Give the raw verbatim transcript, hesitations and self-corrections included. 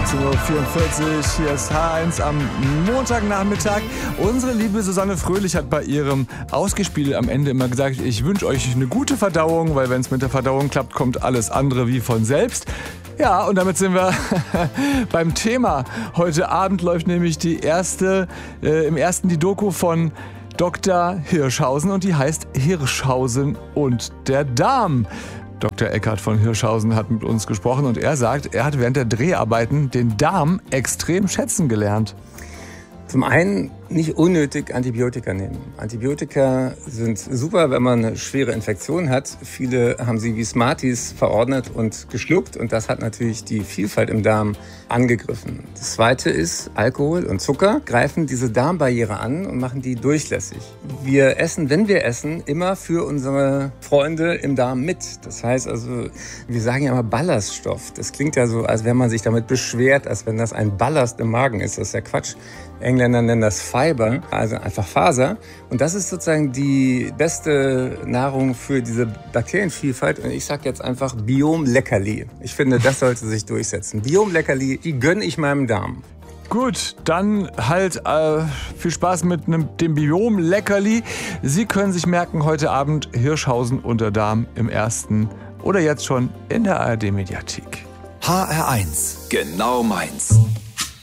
achtzehn Uhr vierundvierzig, hier ist H eins am Montagnachmittag. Unsere liebe Susanne Fröhlich hat bei ihrem Ausgespiel am Ende immer gesagt, ich wünsche euch eine gute Verdauung, weil wenn es mit der Verdauung klappt, kommt alles andere wie von selbst. Ja, und damit sind wir beim Thema. Heute Abend läuft nämlich die erste, äh, im ersten die Doku von Doktor Hirschhausen und die heißt Hirschhausen und der Darm. Doktor Eckhard von Hirschhausen hat mit uns gesprochen und er sagt, er hat während der Dreharbeiten den Darm extrem schätzen gelernt. Zum einen nicht unnötig Antibiotika nehmen. Antibiotika sind super, wenn man eine schwere Infektion hat. Viele haben sie wie Smarties verordnet und geschluckt und das hat natürlich die Vielfalt im Darm angegriffen. Das Zweite ist, Alkohol und Zucker greifen diese Darmbarriere an und machen die durchlässig. Wir essen, wenn wir essen, immer für unsere Freunde im Darm mit. Das heißt also, wir sagen ja immer Ballaststoff. Das klingt ja so, als wenn man sich damit beschwert, als wenn das ein Ballast im Magen ist. Das ist ja Quatsch. Engländer nennen das Fiber, also einfach Faser. Und das ist sozusagen die beste Nahrung für diese Bakterienvielfalt. Und ich sage jetzt einfach Biom-Leckerli. Ich finde, das sollte sich durchsetzen. Biom-Leckerli, die gönne ich meinem Darm. Gut, dann halt äh, viel Spaß mit nem, dem Biom-Leckerli. Sie können sich merken, heute Abend Hirschhausen und der Darm im ersten oder jetzt schon in der A R D-Mediathek. H R eins, genau meins.